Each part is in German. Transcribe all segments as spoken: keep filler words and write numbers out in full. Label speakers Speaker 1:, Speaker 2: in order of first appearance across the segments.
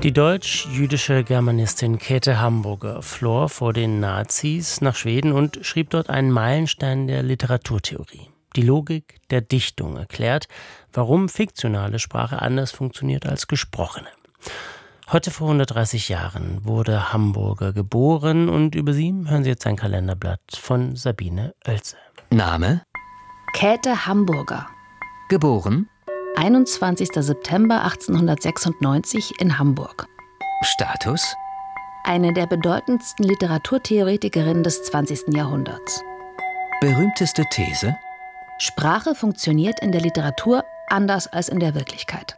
Speaker 1: Die deutsch-jüdische Germanistin Käthe Hamburger floh vor den Nazis nach Schweden und schrieb dort einen Meilenstein der Literaturtheorie. Die Logik der Dichtung erklärt, warum fiktionale Sprache anders funktioniert als gesprochene. Heute vor hundertdreißig Jahren wurde Hamburger geboren und über sie hören Sie jetzt ein Kalenderblatt von Sabine Oelze.
Speaker 2: Name?
Speaker 3: Käthe Hamburger.
Speaker 2: Geboren?
Speaker 3: einundzwanzigster September achtzehnhundertsechsundneunzig in Hamburg.
Speaker 2: Status?
Speaker 3: Eine der bedeutendsten Literaturtheoretikerinnen des zwanzigsten Jahrhunderts.
Speaker 2: Berühmteste These?
Speaker 3: Sprache funktioniert in der Literatur anders als in der Wirklichkeit.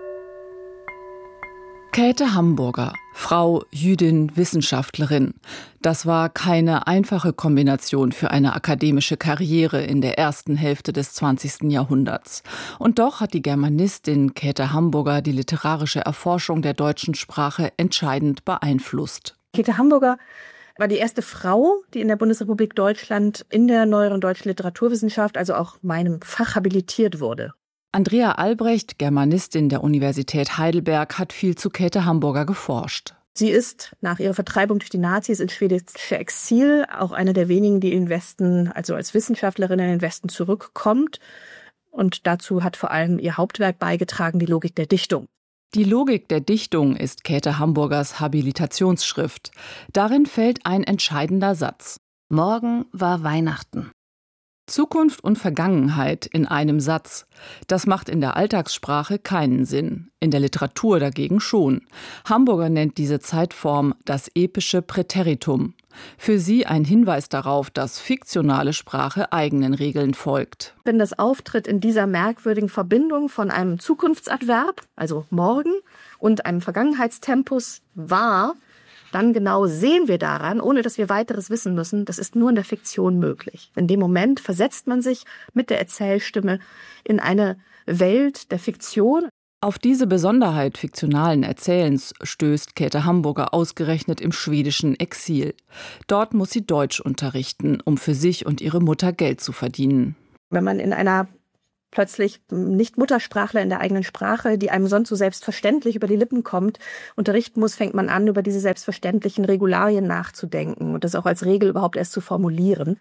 Speaker 4: Käthe Hamburger, Frau, Jüdin, Wissenschaftlerin. Das war keine einfache Kombination für eine akademische Karriere in der ersten Hälfte des zwanzigsten Jahrhunderts. Und doch hat die Germanistin Käthe Hamburger die literarische Erforschung der deutschen Sprache entscheidend beeinflusst.
Speaker 5: Käthe Hamburger war die erste Frau, die in der Bundesrepublik Deutschland in der neueren deutschen Literaturwissenschaft, also auch meinem Fach, habilitiert wurde.
Speaker 4: Andrea Albrecht, Germanistin der Universität Heidelberg, hat viel zu Käthe Hamburger geforscht.
Speaker 5: Sie ist nach ihrer Vertreibung durch die Nazis ins schwedische Exil auch eine der wenigen, die in den Westen, also als Wissenschaftlerin in den Westen zurückkommt. Und dazu hat vor allem ihr Hauptwerk beigetragen, die Logik der Dichtung.
Speaker 4: Die Logik der Dichtung ist Käthe Hamburgers Habilitationsschrift. Darin fällt ein entscheidender Satz.
Speaker 3: Morgen war Weihnachten.
Speaker 4: Zukunft und Vergangenheit in einem Satz. Das macht in der Alltagssprache keinen Sinn, in der Literatur dagegen schon. Hamburger nennt diese Zeitform das epische Präteritum. Für sie ein Hinweis darauf, dass fiktionale Sprache eigenen Regeln folgt.
Speaker 5: Wenn das auftritt in dieser merkwürdigen Verbindung von einem Zukunftsadverb, also morgen, und einem Vergangenheitstempus war, dann genau sehen wir daran, ohne dass wir weiteres wissen müssen, das ist nur in der Fiktion möglich. In dem Moment versetzt man sich mit der Erzählstimme in eine Welt der Fiktion.
Speaker 4: Auf diese Besonderheit fiktionalen Erzählens stößt Käthe Hamburger ausgerechnet im schwedischen Exil. Dort muss sie Deutsch unterrichten, um für sich und ihre Mutter Geld zu verdienen.
Speaker 5: Wenn man in einer plötzlich nicht Muttersprachler in der eigenen Sprache, die einem sonst so selbstverständlich über die Lippen kommt, unterrichten muss, fängt man an, über diese selbstverständlichen Regularien nachzudenken und das auch als Regel überhaupt erst zu formulieren.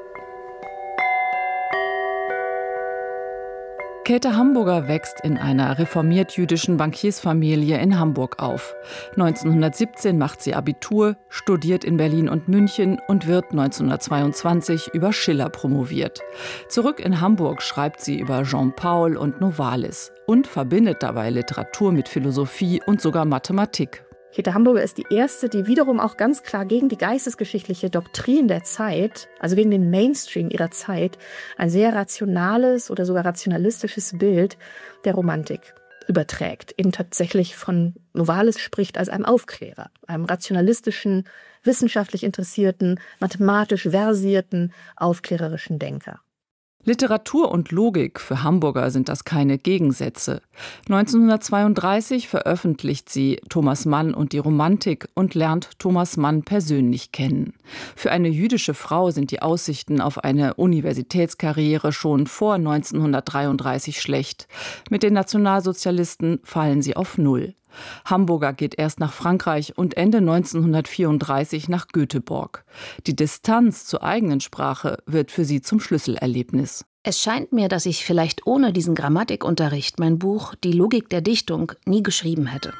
Speaker 4: Käthe Hamburger wächst in einer reformiert-jüdischen Bankiersfamilie in Hamburg auf. neunzehnhundertsiebzehn macht sie Abitur, studiert in Berlin und München und wird neunzehnhundertzweiundzwanzig über Schiller promoviert. Zurück in Hamburg schreibt sie über Jean Paul und Novalis und verbindet dabei Literatur mit Philosophie und sogar Mathematik.
Speaker 5: Käthe Hamburger ist die erste, die wiederum auch ganz klar gegen die geistesgeschichtliche Doktrin der Zeit, also gegen den Mainstream ihrer Zeit, ein sehr rationales oder sogar rationalistisches Bild der Romantik überträgt. Eben tatsächlich von Novalis spricht als einem Aufklärer, einem rationalistischen, wissenschaftlich interessierten, mathematisch versierten, aufklärerischen Denker.
Speaker 4: Literatur und Logik, für Hamburger sind das keine Gegensätze. neunzehnhundertzweiunddreißig veröffentlicht sie Thomas Mann und die Romantik und lernt Thomas Mann persönlich kennen. Für eine jüdische Frau sind die Aussichten auf eine Universitätskarriere schon vor neunzehnhundertdreiunddreißig schlecht. Mit den Nationalsozialisten fallen sie auf Null. Hamburger geht erst nach Frankreich und Ende neunzehnhundertvierunddreißig nach Göteborg. Die Distanz zur eigenen Sprache wird für sie zum Schlüsselerlebnis.
Speaker 3: Es scheint mir, dass ich vielleicht ohne diesen Grammatikunterricht mein Buch Die Logik der Dichtung nie geschrieben hätte.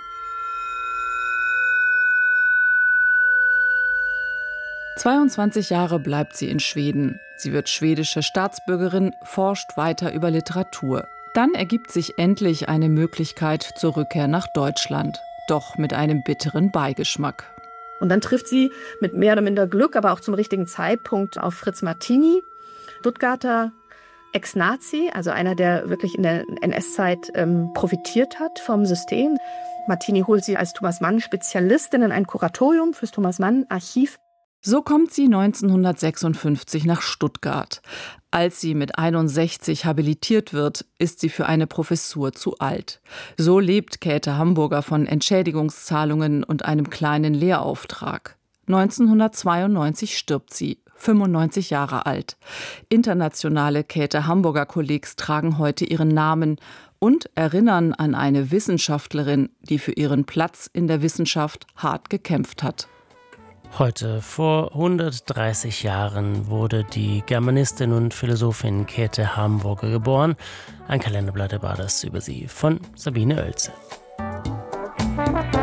Speaker 4: zweiundzwanzig Jahre bleibt sie in Schweden. Sie wird schwedische Staatsbürgerin, forscht weiter über Literatur. Dann ergibt sich endlich eine Möglichkeit zur Rückkehr nach Deutschland, doch mit einem bitteren Beigeschmack.
Speaker 5: Und dann trifft sie mit mehr oder minder Glück, aber auch zum richtigen Zeitpunkt auf Fritz Martini, Stuttgarter Ex-Nazi, also einer, der wirklich in der N S-Zeit ähm, profitiert hat vom System. Martini holt sie als Thomas Mann-Spezialistin in ein Kuratorium fürs Thomas Mann-Archiv.
Speaker 4: So kommt sie neunzehnhundertsechsundfünfzig nach Stuttgart. Als sie mit einundsechzig habilitiert wird, ist sie für eine Professur zu alt. So lebt Käthe Hamburger von Entschädigungszahlungen und einem kleinen Lehrauftrag. neunzehnhundertzweiundneunzig stirbt sie, fünfundneunzig Jahre alt. Internationale Käthe-Hamburger-Kollegs tragen heute ihren Namen und erinnern an eine Wissenschaftlerin, die für ihren Platz in der Wissenschaft hart gekämpft hat.
Speaker 1: Heute, vor hundertdreißig Jahren, wurde die Germanistin und Philosophin Käthe Hamburger geboren. Ein Kalenderblatt war das über sie von Sabine Oelze.